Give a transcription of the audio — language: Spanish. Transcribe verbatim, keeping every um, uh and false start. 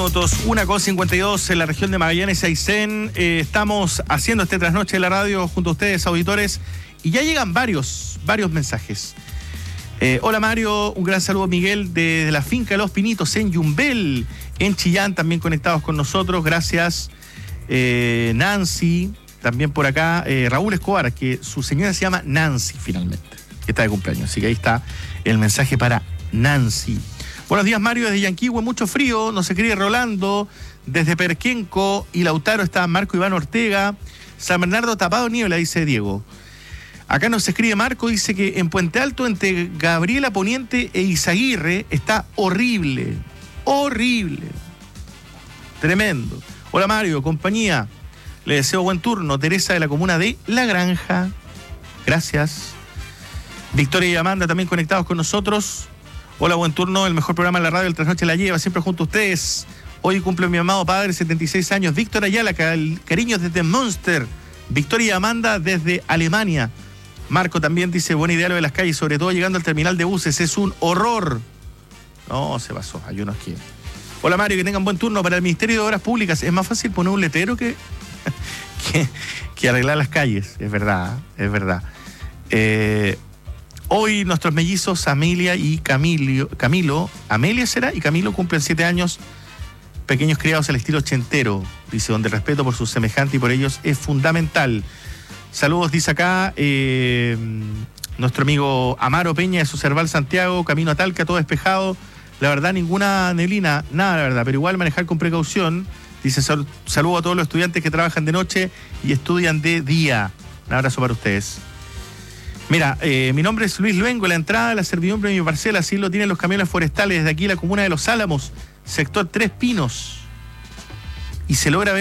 Minutos, una con cincuenta y dos en la región de Magallanes y Aysén. Eh, estamos haciendo este trasnoche de la radio junto a ustedes, auditores, y ya llegan varios, varios mensajes. Eh, hola Mario, un gran saludo Miguel desde de la finca de Los Pinitos en Yumbel, en Chillán, también conectados con nosotros. Gracias. Eh, Nancy, también por acá. Eh, Raúl Escobar, que su señora se llama Nancy finalmente, que está de cumpleaños. Así que ahí está el mensaje para Nancy. Buenos días, Mario, desde Yanquihue, mucho frío, nos escribe Rolando, desde Perquenco y Lautaro está Marco Iván Ortega, San Bernardo tapado niebla, dice Diego. Acá nos escribe Marco, dice que en Puente Alto, entre Gabriela Poniente e Izaguirre, está horrible, horrible, tremendo. Hola Mario, compañía, le deseo buen turno, Teresa de la comuna de La Granja, gracias. Victoria y Amanda también conectados con nosotros. Hola, buen turno, el mejor programa de la radio, el Trasnoche la lleva, siempre junto a ustedes. Hoy cumple mi amado padre, setenta y seis años, Víctor Ayala, cariños desde Münster. Victoria y Amanda desde Alemania. Marco también dice, buena idea lo de las calles, sobre todo llegando al terminal de buses, es un horror. No, se pasó, hay unos que... Hola Mario, que tengan buen turno para el Ministerio de Obras Públicas. Es más fácil poner un letrero que, que, que arreglar las calles, es verdad, es verdad. Eh... Hoy nuestros mellizos Amelia y Camilo, Camilo, Amelia será y Camilo cumplen siete años, pequeños criados al estilo ochentero, dice, donde el respeto por sus semejantes y por ellos es fundamental. Saludos, dice acá, eh, nuestro amigo Amaro Peña de Sucerval Santiago, camino a Talca, todo despejado, la verdad ninguna neblina, nada la verdad, pero igual manejar con precaución, dice, sal, saludo a todos los estudiantes que trabajan de noche y estudian de día. Un abrazo para ustedes. Mira, eh, mi nombre es Luis Luengo, la entrada de la servidumbre de mi parcela, así lo tienen los camiones forestales desde aquí, la comuna de Los Álamos, sector Tres Pinos, y se logra ver